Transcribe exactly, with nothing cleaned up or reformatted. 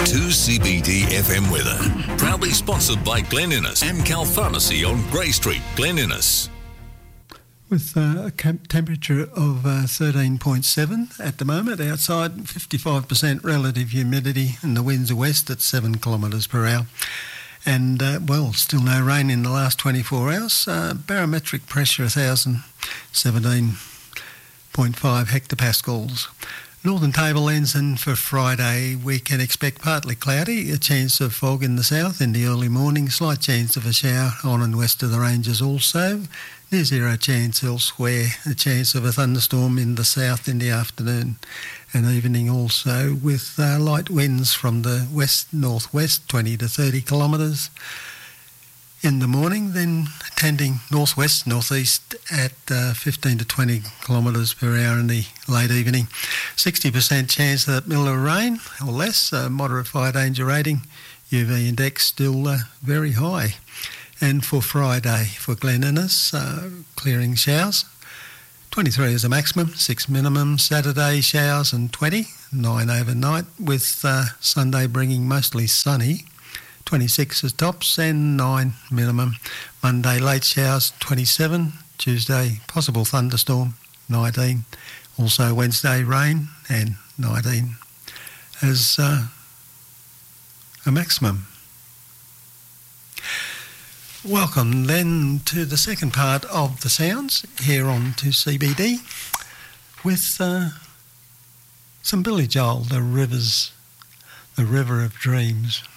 two C B D F M weather. Proudly sponsored by Glen Innes, Amcal Pharmacy on Grey Street, Glen Innes. With uh, a camp temperature of uh, thirteen point seven at the moment outside, fifty-five percent relative humidity, and the winds are west at seven kilometres per hour. And, uh, well, still no rain in the last twenty-four hours. Uh, barometric pressure one thousand seventeen point five hectopascals. Northern Tablelands, and for Friday we can expect partly cloudy, a chance of fog in the south in the early morning, slight chance of a shower on and west of the ranges also, near zero chance elsewhere, a chance of a thunderstorm in the south in the afternoon and evening also, with uh, light winds from the west-northwest, twenty to thirty kilometres in the morning, then tending northwest, northeast at uh, fifteen to twenty kilometres per hour in the late evening. sixty percent chance that Miller rain or less, uh, moderate fire danger rating, U V index still uh, very high. And for Friday, for Glen Innes, uh, clearing showers, twenty-three is a maximum, six minimum. Saturday showers and twenty, nine overnight, with uh, Sunday bringing mostly sunny, twenty-six as tops and nine minimum. Monday late showers, twenty-seven. Tuesday possible thunderstorm, nineteen. Also Wednesday rain and nineteen as uh, a maximum. Welcome then to the second part of the sounds here on two C B D with uh, some Billy Joel, the rivers, the river of dreams.